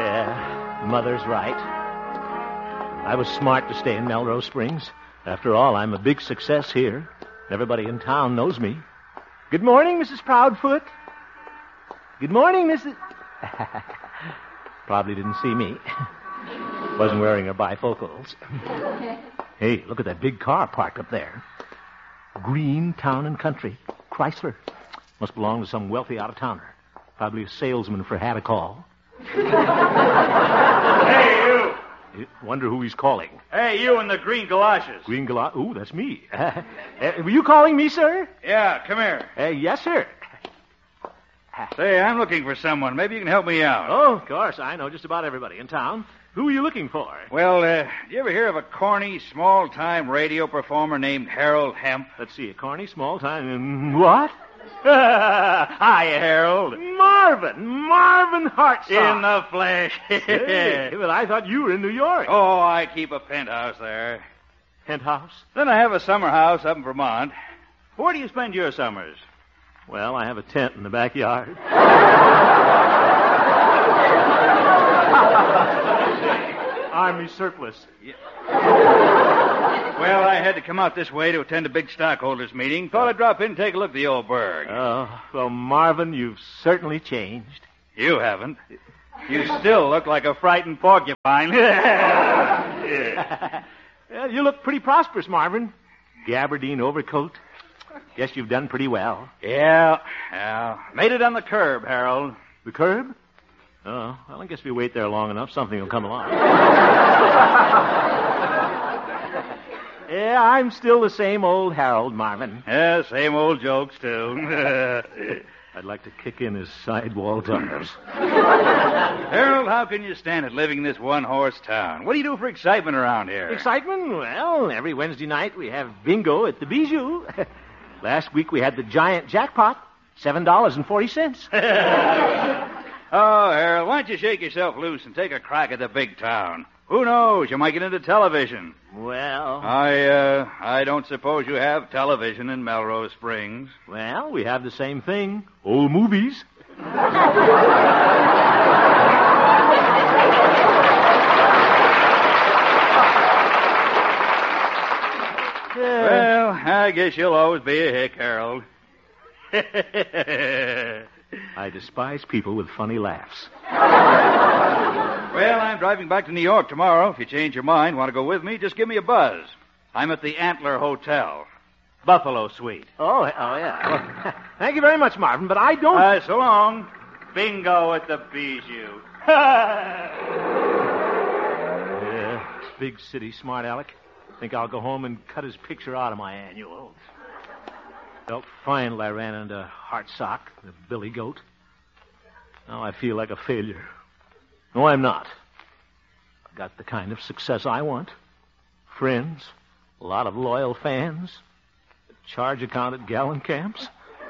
Yeah, Mother's right. I was smart to stay in Melrose Springs. After all, I'm a big success here. Everybody in town knows me. Good morning, Mrs. Proudfoot. Good morning, Mrs. Probably didn't see me. Wasn't wearing her bifocals. Hey, look at that big car parked up there. Green Town and Country. Chrysler. Must belong to some wealthy out-of-towner. Probably a salesman for Had-a-Call. Hey, you! Wonder who he's calling. Hey, you in the green galoshes. Green galoshes? Ooh, that's me. Were you calling me, sir? Yeah, come here. Yes, sir. Say, I'm looking for someone. Maybe you can help me out. Oh, of course. I know just about everybody in town. Who are you looking for? Well, do you ever hear of a corny, small-time radio performer named Harold Hemp? Let's see, a corny, small-time... What? Hi, Harold. Marvin Hartsock. In the flesh. Hey, but I thought you were in New York. Oh, I keep a penthouse there. Penthouse? Then I have a summer house up in Vermont. Where do you spend your summers? Well, I have a tent in the backyard. Army surplus. Yeah. Well, I had to come out this way to attend a big stockholders meeting. Thought I'd drop in and take a look at the old burg. Oh, well, Marvin, you've certainly changed. You haven't. You still look like a frightened porcupine. Well, you look pretty prosperous, Marvin. Gabardine overcoat. Guess you've done pretty well. Yeah. Made it on the curb, Harold. The curb? Oh, well, I guess if you wait there long enough, something will come along. Yeah, I'm still the same old Harold, Marvin. Yeah, same old jokes, too. I'd like to kick in his sidewall tires. Harold, how can you stand it living in this one-horse town? What do you do for excitement around here? Excitement? Well, every Wednesday night we have bingo at the Bijou. Last week we had the giant jackpot, $7.40. Oh, Harold, why don't you shake yourself loose and take a crack at the big town? Who knows? You might get into television. Well... I don't suppose you have television in Melrose Springs. Well, we have the same thing. Old movies. Well, I guess you'll always be a hick, Harold. I despise people with funny laughs. Well, I'm driving back to New York tomorrow. If you change your mind, want to go with me, just give me a buzz. I'm at the Antler Hotel. Buffalo Suite. Oh, yeah. Well, thank you very much, Marvin, but I don't... So long. Bingo at the Bijou. Yeah, big city, smart aleck. Think I'll go home and cut his picture out of my annual. Felt fine till I ran into Hartsock, the billy goat. Now I feel like a failure. No, I'm not. I've got the kind of success I want. Friends, a lot of loyal fans, a charge account at gallon camps.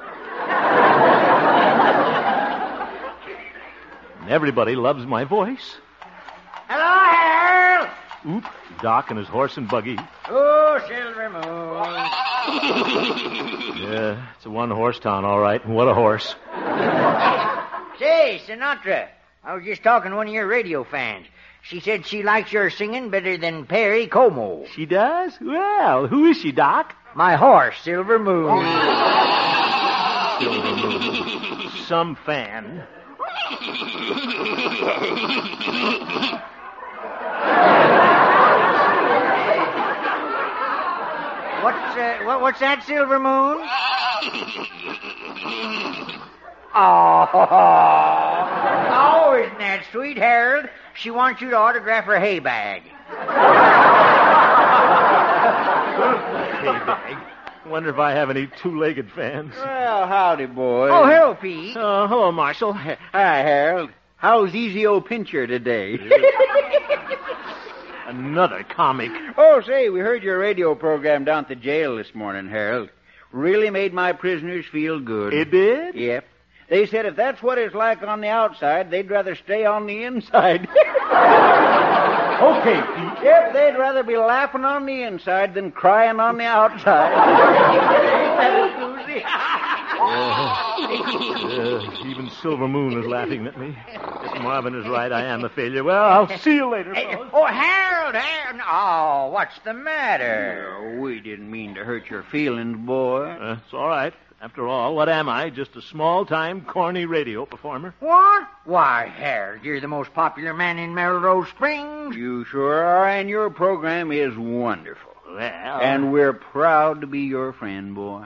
And everybody loves my voice. Hello, Harold. Oop, Doc and his horse and buggy. Oh, Silver Moon. Yeah, it's a one-horse town, all right. And what a horse. Say, Sinatra, I was just talking to one of your radio fans. She said she likes your singing better than Perry Como. She does? Well, who is she, Doc? My horse, Silver Moon. Silver Moon. Some fan. What's that, Silver Moon? Oh, isn't that sweet, Harold? She wants you to autograph her hay bag. Hay bag? Wonder if I have any two-legged fans. Well, howdy, boys. Oh, hello, Pete. Hello, Marshal. Hi, Harold. How's Easy O Pincher today? Another comic. Oh, say, we heard your radio program down at the jail this morning, Harold. Really made my prisoners feel good. It did? Yep. They said if that's what it's like on the outside, they'd rather stay on the inside. Okay, Pete. Yep, they'd rather be laughing on the inside than crying on the outside. Even Silver Moon is laughing at me. If Marvin is right, I am a failure. Well, I'll see you later, fellas. Oh, Harold. Oh, what's the matter? No, we didn't mean to hurt your feelings, boy. It's all right. After all, what am I? Just a small-time, corny radio performer. What? Why, Harold, you're the most popular man in Melrose Springs. You sure are, and your program is wonderful. Well... And we're proud to be your friend, boy.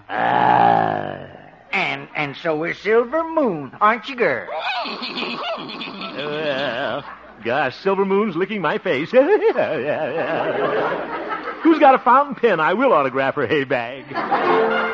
And so is Silver Moon, aren't you, girl? Well, gosh, Silver Moon's licking my face. Who's got a fountain pen? I will autograph her hay bag.